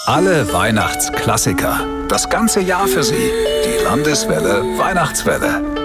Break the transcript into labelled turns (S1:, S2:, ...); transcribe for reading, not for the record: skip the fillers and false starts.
S1: Alle Weihnachtsklassiker. Das ganze Jahr für Sie. Die Landeswelle Weihnachtswelle.